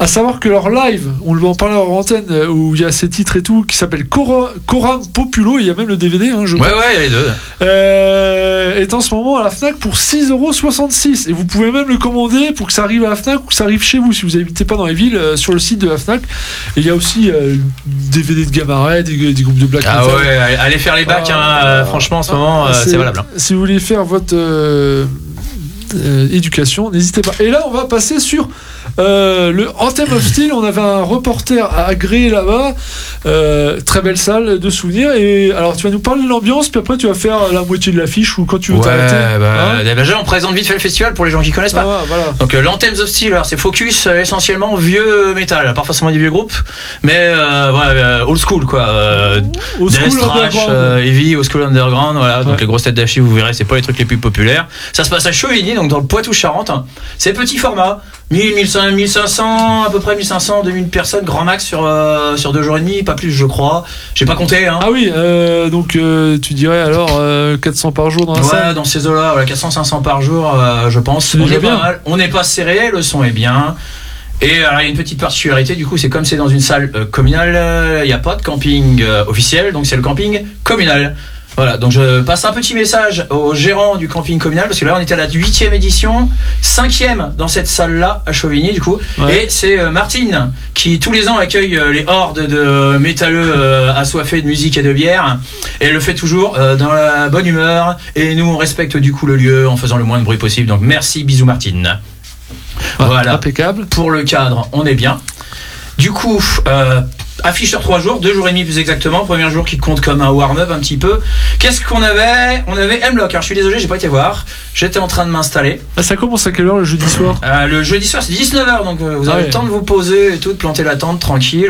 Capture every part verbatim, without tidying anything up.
À savoir que leur live, on va en parler en antenne, où il y a ces titres et tout, qui s'appelle Cora, Coram Populo, il y a même le D V D, hein, je Ouais, crois. ouais, il y a les deux. Euh, est en ce moment à la Fnac pour six euros soixante-six. Et vous pouvez même le commander pour que ça arrive à la Fnac ou que ça arrive chez vous, si vous n'habitez pas dans les villes, euh, sur le site de la Fnac. Et il y a aussi euh, D V D de Gamma Ray, des, des groupes de Black Ah Metal. ouais, allez faire les bacs, Ah, hein, euh, franchement, en ce moment, euh, c'est, c'est valable. Hein. Si vous voulez faire votre euh, euh, éducation, n'hésitez pas. Et là, on va passer sur euh, le Anthem of Steel. On avait un reporter agréé là-bas, euh, très belle salle de souvenirs. Et alors, tu vas nous parler de l'ambiance, puis après, tu vas faire la moitié de l'affiche ou quand tu veux Ouais, t'arrêter. bah, hein bah, déjà, on présente vite fait le festival pour les gens qui connaissent pas. Ah, voilà. Donc, euh, l'Anthems of Steel, alors, c'est focus euh, essentiellement vieux métal, pas forcément des vieux groupes, mais euh, ouais, euh, old school quoi. Euh, Old Death, school thrash, underground. euh, heavy, old school underground, voilà. Ouais. Donc les grosses têtes d'affiche, vous verrez, c'est pas les trucs les plus populaires. Ça se passe à Chauvigny, donc dans le Poitou-Charentes. Hein. C'est petit format, mille, mille cinq cents, à peu près mille cinq cents, deux mille personnes, grand max sur euh, sur deux jours et demi, pas plus, je crois. J'ai pas compté. Hein. Ah oui, euh, donc euh, tu dirais alors euh, quatre cents par jour dans la Ouais, salle. dans ces eaux-là, voilà, quatre cents cinq cents par jour, euh, je pense. C'est On déjà est bien. pas mal. On n'est pas serré, le son est bien. Et alors il y a une petite particularité, du coup, c'est comme c'est dans une salle euh, communale, euh, il n'y a pas de camping euh, officiel, donc c'est le camping communal. Voilà, donc je passe un petit message au gérant du camping communal, parce que là on était à la huitième édition, cinquième dans cette salle-là à Chauvigny du coup, Ouais. et c'est euh, Martine qui tous les ans accueille euh, les hordes de métalleux euh, assoiffés de musique et de bière, et elle le fait toujours euh, dans la bonne humeur, et nous on respecte du coup le lieu en faisant le moins de bruit possible, donc merci, bisous Martine. Ah, Voilà. Impeccable. Pour le cadre, on est bien. Du coup, euh, affiche sur trois jours, deux jours et demi plus exactement. Premier jour qui compte comme un warm-up un petit peu. Qu'est-ce qu'on avait? On avait M-Lock. Alors je suis désolé, j'ai pas été voir. J'étais en train de m'installer. Ah, ça commence à quelle heure le jeudi soir? Euh, le jeudi soir, c'est dix-neuf heures, donc euh, vous avez Ah ouais. le temps de vous poser et tout, de planter la tente tranquille.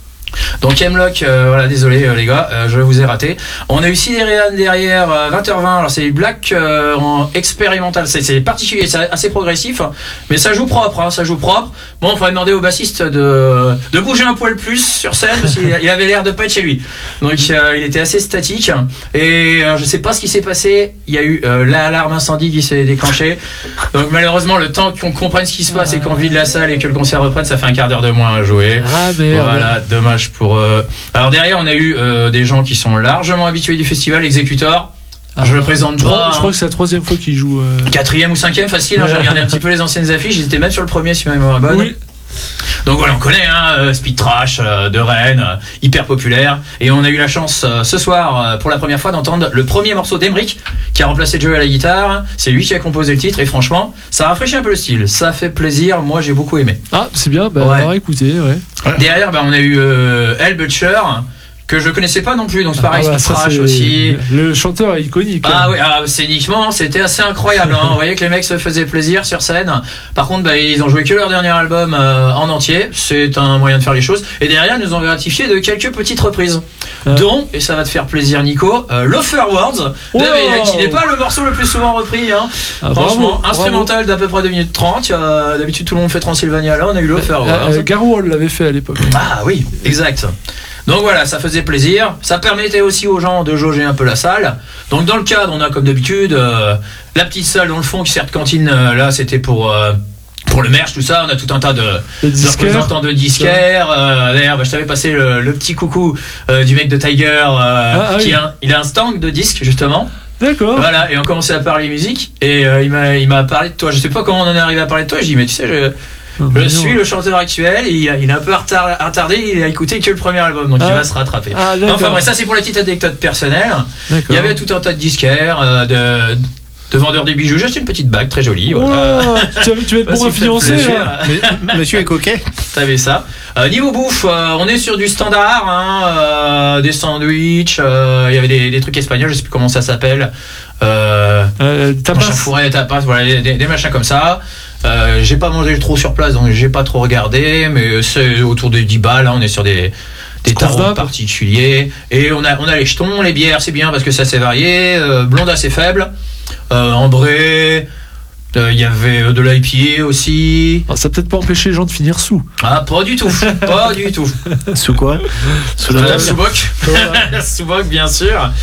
Donc M-Lock, euh, voilà, désolé euh, les gars, euh, je vous ai raté. On a eu Siderian derrière, euh, vingt heures vingt, alors c'est du black euh, en expérimental, c'est, c'est particulier, c'est assez progressif, mais ça joue propre, hein, ça joue propre. Bon, il faudrait demander au bassiste de, de bouger un poil plus sur scène, parce qu'il il avait l'air de pas être chez lui. Donc euh, il était assez statique, et euh, je sais pas ce qui s'est passé, il y a eu euh, l'alarme incendie qui s'est déclenchée. Donc malheureusement, le temps qu'on comprenne ce qui se passe et qu'on vide la salle et que le concert reprenne, ça fait un quart d'heure de moins à jouer. Ah merde. Voilà, dommage pour. Euh... Alors derrière, on a eu euh, des gens qui sont largement habitués du festival, Executor. Ah, je le présente je crois, pas. je crois que c'est la troisième fois qu'il joue. euh... Quatrième ou cinquième, facile. Hein, j'ai regardé un petit peu les anciennes affiches. Ils étaient même sur le premier, si ma mémoire est bonne. Oui. Donc voilà, on connaît hein, euh, Speed Trash euh, de Rennes, euh, hyper populaire. Et on a eu la chance euh, ce soir, euh, pour la première fois, d'entendre le premier morceau d'Emeric, qui a remplacé Joey à la guitare. C'est lui qui a composé le titre, et franchement, ça rafraîchit un peu le style. Ça fait plaisir, moi j'ai beaucoup aimé. Ah, c'est bien, bah, Ouais. on va écouter, ouais. Derrière, bah, on a eu euh, El Butcher, que je connaissais pas non plus, donc c'est pareil, Ah, bah, Speed ça, Trash c'est- aussi. Le chanteur est iconique. Ah hein. oui, ah, scéniquement, c'était assez incroyable. Hein. On voyait que les mecs se faisaient plaisir sur scène. Par contre, bah, ils ont joué que leur dernier album euh, en entier. C'est un moyen de faire les choses. Et derrière, ils nous ont gratifié de quelques petites reprises. Ah. Dont, et ça va te faire plaisir, Nico, euh, Lofer Words, de Wow. Veil, qui n'est pas le morceau le plus souvent repris. Hein. Ah, Franchement, bravo, instrumental d'à peu près deux minutes trente. Euh, d'habitude, tout le monde fait Transylvania. Là, on a eu Lofer bravo. Words. Euh, euh, Garwol l'avait fait à l'époque. Ah oui, exact. Donc voilà, ça faisait plaisir. Ça permettait aussi aux gens de jauger un peu la salle. Donc dans le cadre, on a comme d'habitude euh, la petite salle dans le fond qui sert de cantine. Euh, là, c'était pour euh, pour le merch, tout ça. On a tout un tas de, Les de disquaires. représentants de disquaires. Euh, D'ailleurs, bah, je t'avais passé le, le petit coucou euh, du mec de Tiger, euh, Ah, ah qui oui. a, un- il a un stand de disques justement. D'accord. Voilà, et on commençait à parler musique. Et euh, il m'a il m'a parlé de toi. Je sais pas comment on en est arrivé à parler de toi. Je dis mais tu sais, je Oh, je mignon. suis le chanteur actuel, et il, a- il est un peu retard- retardé, il a écouté que le premier album, donc Ah. il va se rattraper. Ah, d'accord. Enfin bref, ça c'est pour la petite anecdote personnelle. D'accord. Il y avait tout un tas de disquaires, euh, de, de vendeurs de bijoux. J'ai acheté une petite bague très jolie. Voilà. Wow, tu, vas, tu vas être Bah, bon ça à fait fiancer. plaisir. là. Mais- Monsieur est coquet. T'avais ça. Euh, niveau bouffe, euh, on est sur du standard, hein, euh, des sandwichs, euh, il y avait des, des trucs espagnols, je sais plus comment ça s'appelle. Euh, Euh, tapas. machin fourré, tapas, voilà, des, des machins comme ça. Euh, j'ai pas mangé trop sur place, donc j'ai pas trop regardé, mais c'est autour de dix balles, hein, on est sur des, des tarots Convenable. particuliers. Et on a, on a les jetons, les bières, c'est bien parce que c'est assez varié, euh, blonde assez faible, euh, ambré, il y avait euh, de l'I P A aussi. Ah, ça a peut-être pas empêché les gens de finir sous. Ah, pas du tout, pas du tout. Sous quoi? Sous la Euh, table. Sous-boc, Sous-boc, bien sûr.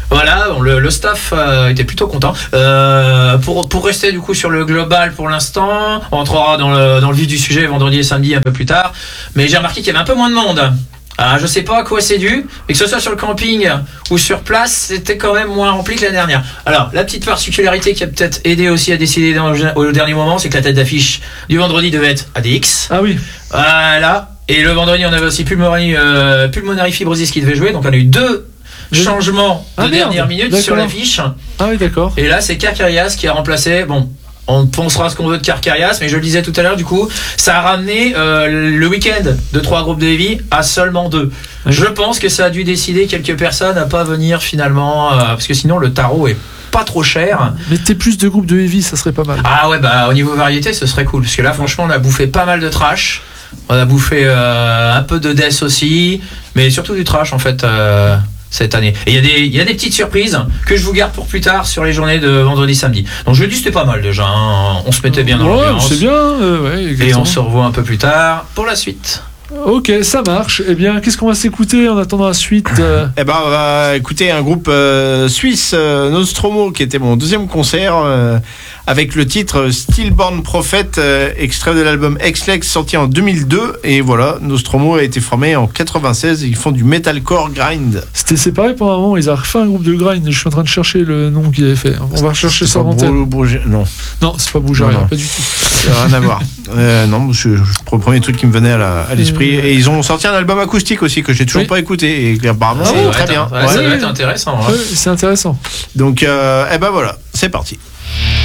Voilà, bon, le, le staff euh, était plutôt content. Euh, pour, pour rester du coup sur le global pour l'instant, on entrera dans le, dans le vif du sujet vendredi et samedi un peu plus tard. Mais j'ai remarqué qu'il y avait un peu moins de monde. Ah, je sais pas à quoi c'est dû, mais que ce soit sur le camping ou sur place, c'était quand même moins rempli que l'année dernière. Alors, la petite particularité qui a peut-être aidé aussi à décider dans le, au dernier moment, c'est que la tête d'affiche du vendredi devait être A D X. Ah oui. Voilà. Et le vendredi, on avait aussi Pulmonary, euh, Pulmonary Fibrosis qui devait jouer, donc on a eu deux changement de ah, dernière minute d'accord. sur l'affiche. Ah oui, d'accord. Et là, c'est Carcarias qui a remplacé. Bon, on pensera ce qu'on veut de Carcarias, mais je le disais tout à l'heure, du coup, ça a ramené euh, le week-end de trois groupes de heavy à seulement deux. Oui. Je pense que ça a dû décider quelques personnes à pas venir finalement, euh, parce que sinon le tarot est pas trop cher. Mettez plus de groupes de heavy, ça serait pas mal. Ah ouais, bah au niveau variété, ce serait cool, parce que là, franchement, on a bouffé pas mal de trash. On a bouffé euh, un peu de death aussi, mais surtout du trash en fait. Euh, cette année. Et il y a des, il y a des petites surprises que je vous garde pour plus tard sur les journées de vendredi, samedi. Donc jeudi c'était pas mal déjà, hein. On se mettait bien dans ouais, l'ambiance. C'est bien, euh, ouais, exactement. Et on se revoit un peu plus tard pour la suite. Ok, ça marche. Eh bien, qu'est-ce qu'on va s'écouter en attendant la suite euh... Eh ben, on va écouter un groupe euh, suisse, euh, Nostromo, qui était mon deuxième concert, euh, avec le titre Stillborn Prophet, euh, extrait de l'album Ex-Lex sorti en deux mille deux. Et voilà, Nostromo a été formé en quatre-vingt-seize. Et ils font du metalcore grind. C'était séparé pendant un moment. Ils avaient refait un groupe de grind. Je suis en train de chercher le nom qu'ils avaient fait. On va rechercher ça en antenne. Non, non, c'est pas Bougeria, pas du tout. Ça n'a rien à voir. Euh, non, c'est le premier truc qui me venait à, la, à l'esprit. Et ils ont sorti un album acoustique aussi que j'ai toujours oui. pas écouté et apparemment ah, c'est très bien. Ouais, ouais, ça va être intéressant. Hein. Ouais, c'est intéressant. Donc, euh, eh ben voilà, c'est parti.